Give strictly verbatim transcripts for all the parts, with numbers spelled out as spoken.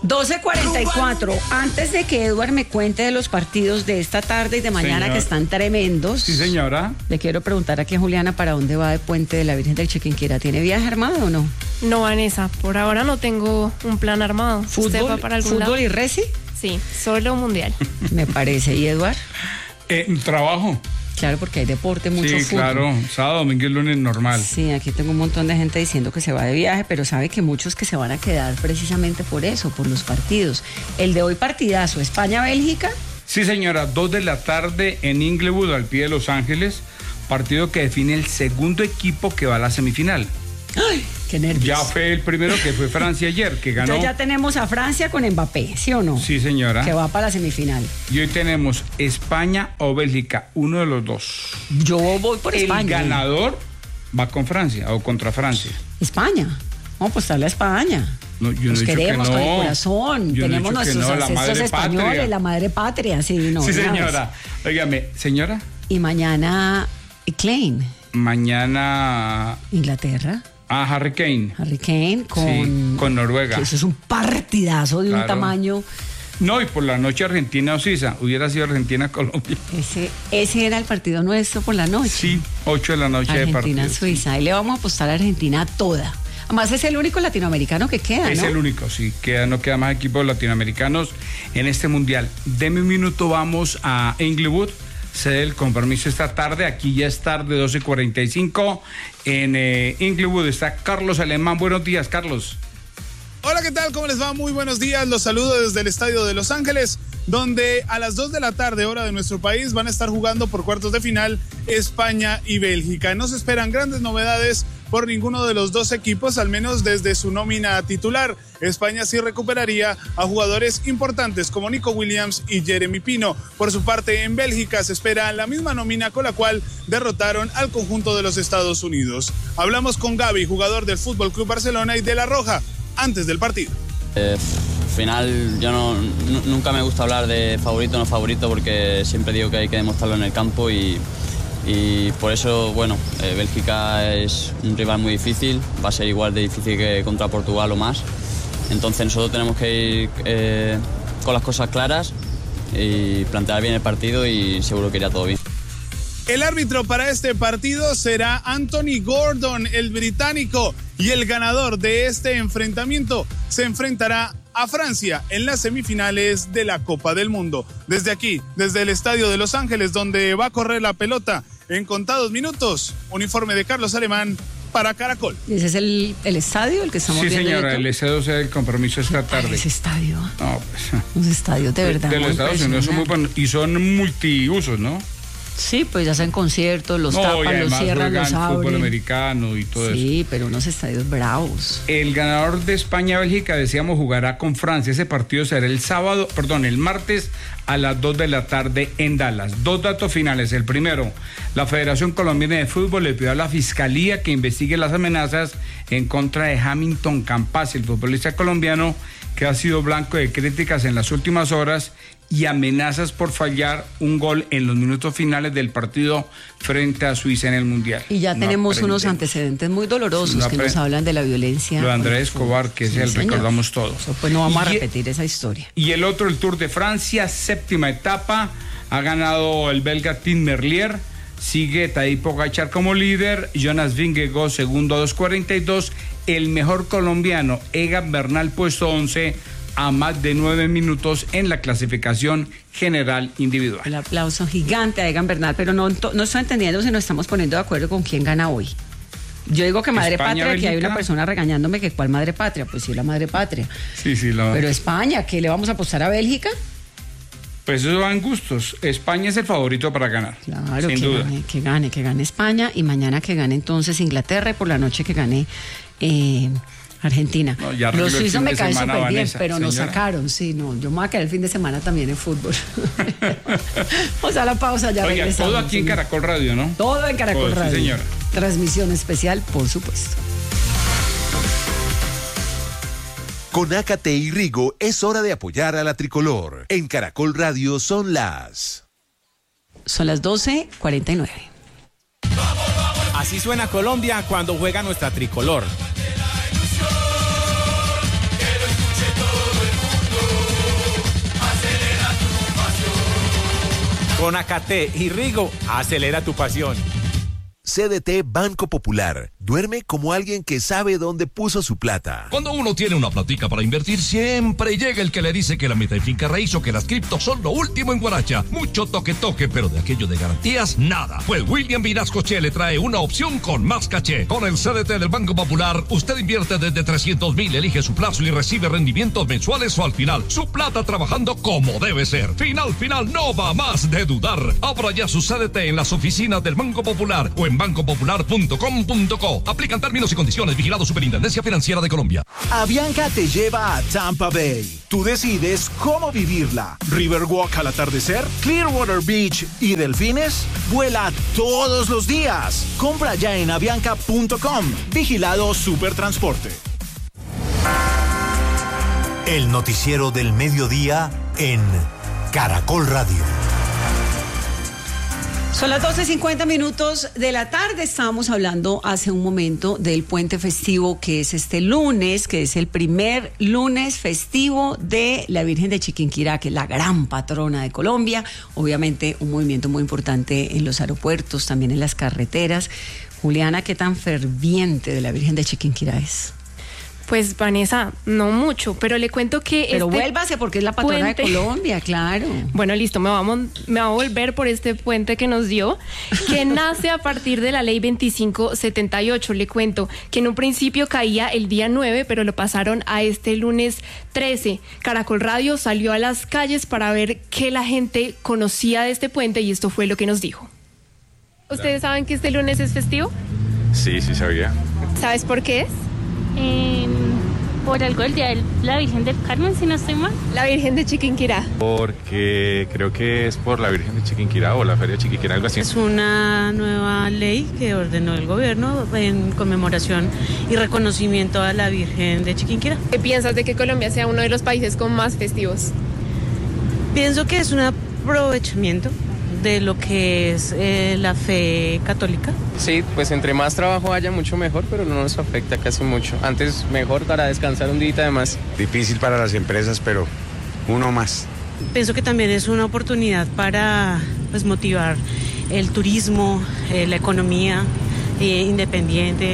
doce cuarenta y cuatro. Antes de que Edward me cuente de los partidos de esta tarde y de mañana, señor, que están tremendos. Sí, señora. Le quiero preguntar aquí a Juliana para dónde va de Puente de la Virgen del Chiquinquirá. ¿Tiene viaje armado o no? No, Vanessa, por ahora no tengo un plan armado. ¿Fútbol, ¿Usted va para algún fútbol lado? y reci? Sí, solo mundial. Me parece. ¿Y Edward? Eh, trabajo. Claro, porque hay deporte, mucho sí, fútbol. Sí, claro, sábado, domingo y lunes normal. Sí, aquí tengo un montón de gente diciendo que se va de viaje, pero sabe que muchos que se van a quedar precisamente por eso, por los partidos. El de hoy partidazo, España-Bélgica. Sí, señora, dos de la tarde en Inglewood, al pie de Los Ángeles, partido que define el segundo equipo que va a la semifinal. ¡Ay, qué nervios! Ya fue el primero, que fue Francia ayer, que ganó. Entonces ya tenemos a Francia con Mbappé, ¿sí o no? Sí, señora. Que va para la semifinal. Y hoy tenemos España o Bélgica, uno de los dos. Yo voy por el España. El ganador va con Francia o contra Francia. España. Vamos a apostarle a España. No, yo Nos no he queremos dicho que no. con el corazón. Yo Tenemos no he dicho nuestros que no, la ancestros madre españoles, patria. la madre patria. Sí, no, sí, una señora. vez. Óigame, señora. Y mañana, Klein. Mañana. Inglaterra. Ah, Harry Kane. Harry Kane con, sí, con Noruega. Eso es un partidazo de claro. un tamaño. No, y por la noche Argentina o Suiza. Hubiera sido Argentina-Colombia. Ese, ese era el partido nuestro por la noche. Sí, ocho de la noche de partido. Argentina-Suiza. Ahí le vamos a apostar a Argentina toda. Además es el único latinoamericano que queda, ¿no? Es el único, sí. Queda, no queda más equipos latinoamericanos en este mundial. Deme un minuto, vamos a Inglewood. Cede el compromiso esta tarde, aquí ya es tarde, doce cuarenta y cinco. En eh, Inglewood está Carlos Alemán. Buenos días, Carlos. Hola, ¿qué tal? ¿Cómo les va? Muy buenos días. Los saludo desde el estadio de Los Ángeles, donde a las dos de la tarde, hora de nuestro país, van a estar jugando por cuartos de final España y Bélgica. No se esperan grandes novedades por ninguno de los dos equipos, al menos desde su nómina titular. España sí recuperaría a jugadores importantes como Nico Williams y Jeremy Pino. Por su parte, en Bélgica se espera la misma nómina con la cual derrotaron al conjunto de los Estados Unidos. Hablamos con Gavi, jugador del F C Barcelona y de La Roja, antes del partido. Eh, al final yo no, n- nunca me gusta hablar de favorito o no favorito, porque siempre digo que hay que demostrarlo en el campo y, y por eso, bueno, eh, Bélgica es un rival muy difícil, va a ser igual de difícil que contra Portugal o más, entonces nosotros tenemos que ir eh, con las cosas claras y plantear bien el partido y seguro que irá todo bien. El árbitro para este partido será Anthony Gordon, el británico, y el ganador de este enfrentamiento se enfrentará a Francia en las semifinales de la Copa del Mundo. Desde aquí, desde el estadio de Los Ángeles, donde va a correr la pelota en contados minutos, uniforme de Carlos Alemán para Caracol. ¿Ese es el, el estadio el que estamos sí, viendo? Sí, señora, el S doce del compromiso esta tarde. Ese estadio. No, pues. Los estadios de verdad. De, de los Estados Unidos son muy buenos y son multiusos, ¿no? Sí, pues ya hacen conciertos, los no, tapan, los cierran, los abren. Fútbol americano y todo sí, eso. Sí, pero unos estadios bravos. El ganador de España-Bélgica, decíamos, jugará con Francia. Ese partido será el sábado, perdón, el martes a las dos de la tarde en Dallas. Dos datos finales. El primero, la Federación Colombiana de Fútbol le pidió a la Fiscalía que investigue las amenazas en contra de Hamilton Campas, el futbolista colombiano que ha sido blanco de críticas en las últimas horas y amenazas por fallar un gol en los minutos finales del partido frente a Suiza en el Mundial. Y ya no tenemos aprendemos. unos antecedentes muy dolorosos no que nos hablan de la violencia. Lo de Andrés Escobar, que sí, es el señor. Recordamos todos. Eso, pues no vamos y, a repetir esa historia. Y el otro, el Tour de Francia, séptima etapa, ha ganado el belga Tim Merlier, sigue Tadej Pogačar como líder, Jonas Vingegaard segundo a dos cuarenta y dos, el mejor colombiano, Egan Bernal, puesto once, a más de nueve minutos en la clasificación general individual. El aplauso gigante a Egan Bernal, pero no, no estoy entendiendo si nos estamos poniendo de acuerdo con quién gana hoy. Yo digo que madre España, patria, Bélgica. Que hay una persona regañándome que cuál madre patria, pues sí, la madre patria. Sí, sí, lo... Pero España, ¿qué le vamos a apostar a Bélgica? Pues eso van gustos. España es el favorito para ganar. Claro, sin que duda. Gane, que gane, que gane España y mañana que gane entonces Inglaterra y por la noche que gane eh, Argentina. No, los suizos me caen súper bien, pero señora. Nos sacaron, sí, no, yo me voy a quedar el fin de semana también en fútbol. O sea, la pausa ya. Oiga, todo aquí en Caracol Radio, ¿no? Todo en Caracol todo, Radio. Sí, señora. Transmisión especial, por supuesto. Con Ácate y Rigo es hora de apoyar a la tricolor. En Caracol Radio son las... Son las doce cuarenta y nueve. Así suena Colombia cuando juega nuestra tricolor. Con Acate y Rigo, acelera tu pasión. C D T Banco Popular. Duerme como alguien que sabe dónde puso su plata. Cuando uno tiene una platica para invertir, siempre llega el que le dice que la meta en finca raíz o que las criptos son lo último en Guaracha. Mucho toque toque, pero de aquello de garantías, nada. Pues William Vinascoche le trae una opción con más caché. Con el C D T del Banco Popular, usted invierte desde trescientos mil, elige su plazo y recibe rendimientos mensuales o al final. Su plata trabajando como debe ser. Final, final, no va más de dudar. Abra ya su C D T en las oficinas del Banco Popular o en banco popular punto com punto co. Aplican términos y condiciones. Vigilado Superintendencia Financiera de Colombia. Avianca te lleva a Tampa Bay. Tú decides cómo vivirla. Riverwalk al atardecer, Clearwater Beach y delfines. Vuela todos los días. Compra ya en avianca punto com. Vigilado Supertransporte. El noticiero del mediodía en Caracol Radio. Son las doce cincuenta minutos de la tarde. Estábamos hablando hace un momento del puente festivo que es este lunes, que es el primer lunes festivo de la Virgen de Chiquinquirá, que es la gran patrona de Colombia. Obviamente un movimiento muy importante en los aeropuertos, también en las carreteras. Juliana, ¿qué tan ferviente de la Virgen de Chiquinquirá es? Pues Vanessa, no mucho, pero le cuento que Pero este vuélvase porque es la patrona puente... de Colombia, claro. Bueno, listo, me va, a mon... me va a volver por este puente que nos dio, que nace a partir de la ley veinticinco setenta y ocho. Le cuento que en un principio caía el día nueve, pero lo pasaron a este lunes trece. Caracol Radio salió a las calles para ver qué la gente conocía de este puente y esto fue lo que nos dijo. ¿Ustedes saben que este lunes es festivo? Sí, sí sabía. ¿Sabes por qué es? Eh, por algo del Día de la Virgen del Carmen, si no estoy mal. La Virgen de Chiquinquirá. Porque creo que es por la Virgen de Chiquinquirá o la Feria de Chiquinquirá, algo así. Es una nueva ley que ordenó el gobierno en conmemoración y reconocimiento a la Virgen de Chiquinquirá. ¿Qué piensas de que Colombia sea uno de los países con más festivos? Pienso que es un aprovechamiento de lo que es eh, la fe católica. Sí, pues entre más trabajo haya, mucho mejor, pero no nos afecta casi mucho. Antes mejor para descansar un día además. Difícil para las empresas, pero uno más. Pienso que también es una oportunidad para pues, motivar el turismo, eh, la economía eh, independiente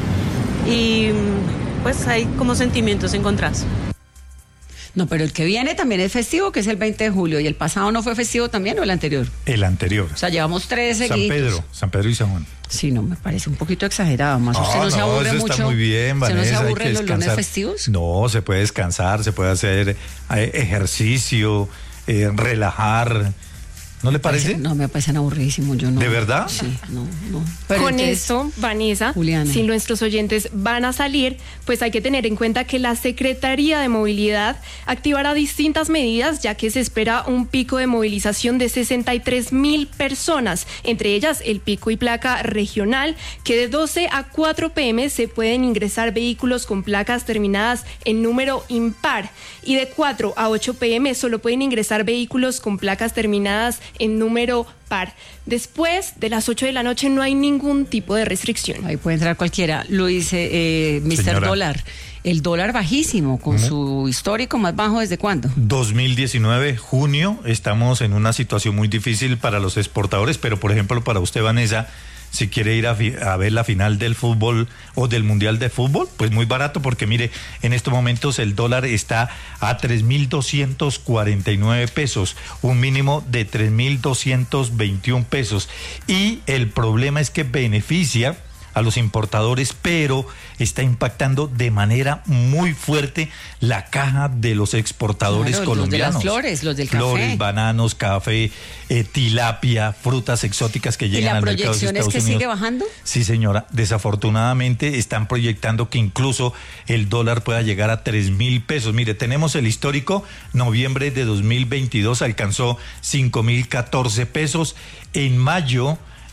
y pues hay como sentimientos encontrados. No, pero el que viene también es festivo, que es el veinte de julio. ¿Y el pasado no fue festivo también o el anterior? El anterior. O sea, llevamos tres seguidos. San Pedro, San Pedro y San Juan. Sí, no, me parece un poquito exagerado. Más no, usted no, no se aburre eso mucho. Está muy bien, Vanessa, ¿Se no se aburre hay que los lunes festivos? No, se puede descansar, se puede hacer eh, ejercicio, eh, relajar. ¿No le parece? No, me parecen aburridísimos, yo no. ¿De verdad? Sí, no, no. Pero con entonces, esto, Vanessa, Juliana, si nuestros oyentes van a salir, pues hay que tener en cuenta que la Secretaría de Movilidad activará distintas medidas, ya que se espera un pico de movilización de sesenta y tres mil personas, entre ellas el pico y placa regional, que de doce a cuatro pm se pueden ingresar vehículos con placas terminadas en número impar, y de cuatro a ocho pm solo pueden ingresar vehículos con placas terminadas en número par. Después de las ocho de la noche no hay ningún tipo de restricción. Ahí puede entrar cualquiera. Luis, eh, mister Dólar, el dólar bajísimo, con ¿Cómo? Su histórico más bajo, ¿desde cuándo? dos mil diecinueve, junio, estamos en una situación muy difícil para los exportadores, pero por ejemplo para usted, Vanessa, si quiere ir a, a ver la final del fútbol o del mundial de fútbol, pues muy barato, porque mire, en estos momentos el dólar está a tres mil doscientos cuarenta y nueve pesos, un mínimo de tres mil doscientos veintiún pesos. Y el problema es que beneficia a los importadores, pero está impactando de manera muy fuerte la caja de los exportadores claro, colombianos. Los de las flores, los del café. Flores, bananos, café, eh, tilapia, frutas exóticas que llegan al mercado de Estados Unidos. ¿Y la proyección es que sigue bajando? Sí, señora. Desafortunadamente están proyectando que incluso el dólar pueda llegar a tres mil pesos. Mire, tenemos el histórico, noviembre de dos mil veintidós alcanzó cinco mil catorce pesos. En mayo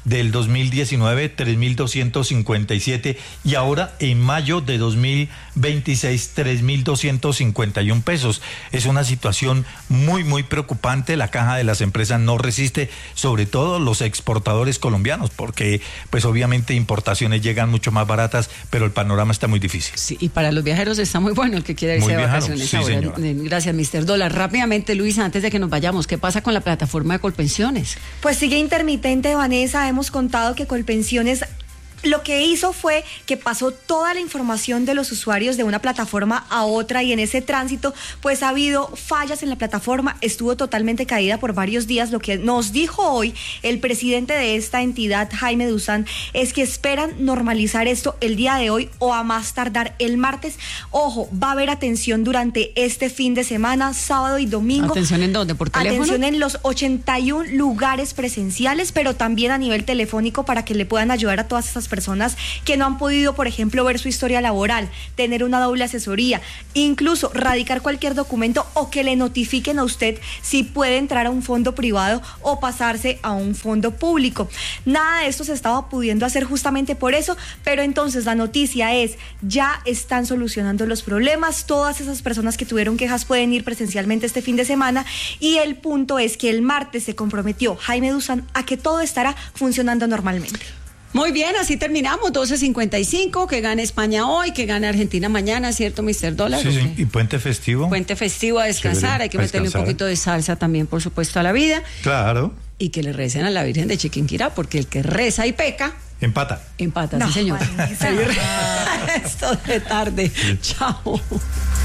del dos mil diecinueve, tres mil doscientos cincuenta y siete, y ahora en mayo de dos mil veintiséis, tres mil doscientos cincuenta y uno pesos. Es una situación muy, muy preocupante. La caja de las empresas no resiste, sobre todo los exportadores colombianos, porque pues obviamente importaciones llegan mucho más baratas, pero el panorama está muy difícil. Sí, y para los viajeros está muy bueno el que quiera irse de vacaciones sí, ahora. Señora. Gracias, mister Dólar. Rápidamente, Luisa, antes de que nos vayamos, ¿qué pasa con la plataforma de Colpensiones? Pues sigue intermitente, Vanessa. Hemos contado que Colpensiones lo que hizo fue que pasó toda la información de los usuarios de una plataforma a otra, y en ese tránsito pues ha habido fallas en la plataforma, estuvo totalmente caída por varios días. Lo que nos dijo hoy el presidente de esta entidad, Jaime Duzán, es que esperan normalizar esto el día de hoy o a más tardar el martes. Ojo, va a haber atención durante este fin de semana, sábado y domingo. ¿Atención en dónde? ¿Por teléfono? Atención en los ochenta y uno lugares presenciales, pero también a nivel telefónico, para que le puedan ayudar a todas estas personas que no han podido, por ejemplo, ver su historia laboral, tener una doble asesoría, incluso radicar cualquier documento, o que le notifiquen a usted si puede entrar a un fondo privado o pasarse a un fondo público. Nada de esto se estaba pudiendo hacer justamente por eso, pero entonces la noticia es, ya están solucionando los problemas. Todas esas personas que tuvieron quejas pueden ir presencialmente este fin de semana, y el punto es que el martes se comprometió Jaime Duzán a que todo estará funcionando normalmente. Muy bien, así terminamos, doce cincuenta y cinco, que gane España hoy, que gane Argentina mañana, ¿cierto, mister Dólar? Sí, sí, y puente festivo. Puente festivo a descansar, Chévere, hay que meterle descansar. Un poquito de salsa también, por supuesto, a la vida. Claro. Y que le recen a la Virgen de Chiquinquirá, porque el que reza y peca... Empata. Empata, no, sí, señor. Esto de tarde. Chao.